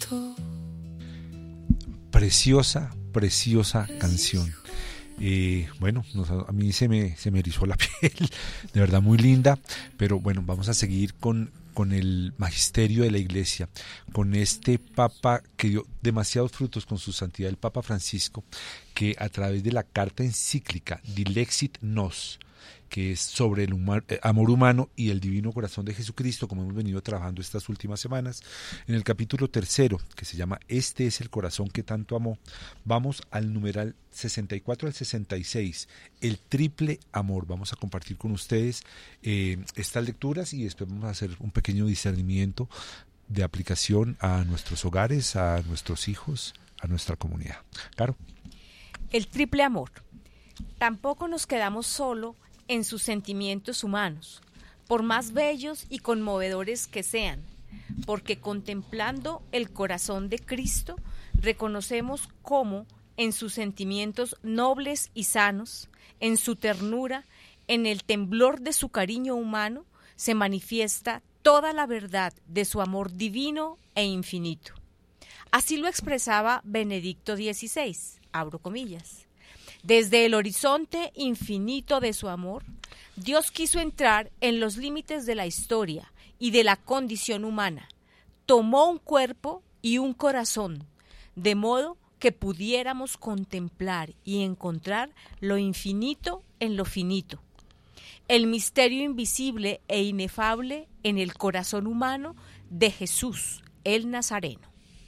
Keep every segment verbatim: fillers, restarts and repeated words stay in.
Preciosa, preciosa canción. Eh, bueno, nos, a mí se me, se me erizó la piel, de verdad muy linda, pero bueno, vamos a seguir con, con el magisterio de la Iglesia, con este Papa que dio demasiados frutos con su santidad, el Papa Francisco, que a través de la carta encíclica Dilexit Nos, que es sobre el humor, eh, amor humano y el divino corazón de Jesucristo, como hemos venido trabajando estas últimas semanas, en el capítulo tercero, que se llama Este es el corazón que tanto amó, vamos al numeral sesenta y cuatro al sesenta y seis, el triple amor. Vamos a compartir con ustedes eh, estas lecturas y después vamos a hacer un pequeño discernimiento de aplicación a nuestros hogares, a nuestros hijos, a nuestra comunidad. Caro. El triple amor. Tampoco nos quedamos solo en sus sentimientos humanos, por más bellos y conmovedores que sean, porque contemplando el corazón de Cristo, reconocemos cómo en sus sentimientos nobles y sanos, en su ternura, en el temblor de su cariño humano, se manifiesta toda la verdad de su amor divino e infinito. Así lo expresaba Benedicto dieciséis, abro comillas. Desde el horizonte infinito de su amor, Dios quiso entrar en los límites de la historia y de la condición humana. Tomó un cuerpo y un corazón, de modo que pudiéramos contemplar y encontrar lo infinito en lo finito. El misterio invisible e inefable en el corazón humano de Jesús, el Nazareno.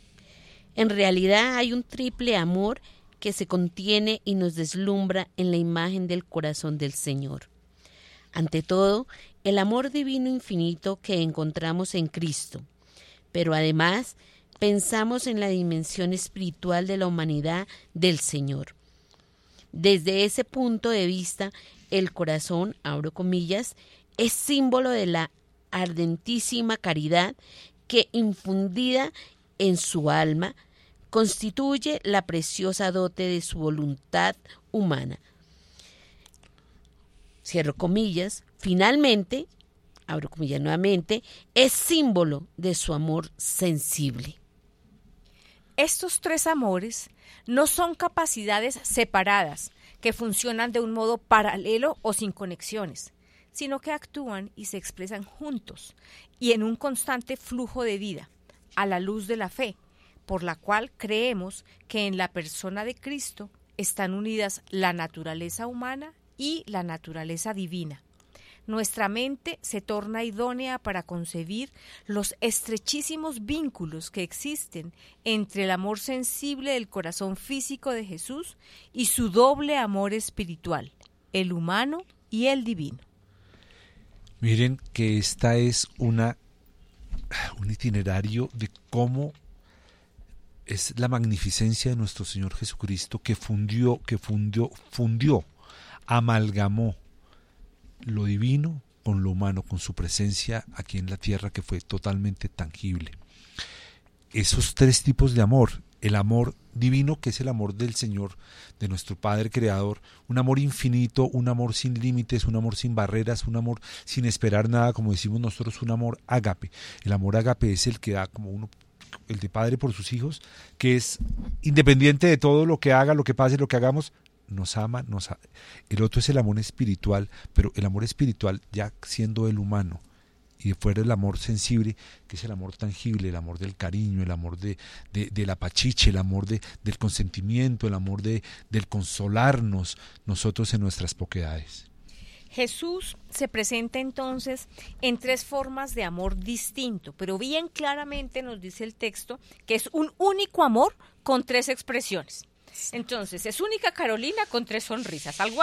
En realidad hay un triple amor que se contiene y nos deslumbra en la imagen del corazón del Señor. Ante todo, el amor divino infinito que encontramos en Cristo, pero además pensamos en la dimensión espiritual de la humanidad del Señor. Desde ese punto de vista, el corazón, abro comillas, es símbolo de la ardentísima caridad que, infundida en su alma, constituye la preciosa dote de su voluntad humana. Cierro comillas. Finalmente, abro comillas nuevamente, es símbolo de su amor sensible. Estos tres amores no son capacidades separadas que funcionan de un modo paralelo o sin conexiones, sino que actúan y se expresan juntos y en un constante flujo de vida, a la luz de la fe, por la cual creemos que en la persona de Cristo están unidas la naturaleza humana y la naturaleza divina. Nuestra mente se torna idónea para concebir los estrechísimos vínculos que existen entre el amor sensible del corazón físico de Jesús y su doble amor espiritual, el humano y el divino. Miren que esta es una un itinerario de cómo es la magnificencia de nuestro Señor Jesucristo que fundió, que fundió, fundió, amalgamó lo divino con lo humano, con su presencia aquí en la tierra que fue totalmente tangible. Esos tres tipos de amor, el amor divino que es el amor del Señor, de nuestro Padre Creador, un amor infinito, un amor sin límites, un amor sin barreras, un amor sin esperar nada, como decimos nosotros, un amor ágape. El amor ágape es el que da como uno, el de padre por sus hijos, que es independiente de todo lo que haga, lo que pase, lo que hagamos, nos ama, nos ama. El otro es el amor espiritual, pero el amor espiritual ya siendo el humano, y fuera el amor sensible, que es el amor tangible, el amor del cariño, el amor de, de, de la pachiche, el amor de, del consentimiento, el amor de, del consolarnos nosotros en nuestras poquedades. Jesús se presenta entonces en tres formas de amor distinto, pero bien claramente nos dice el texto que es un único amor con tres expresiones. Entonces, es única Carolina con tres sonrisas, algo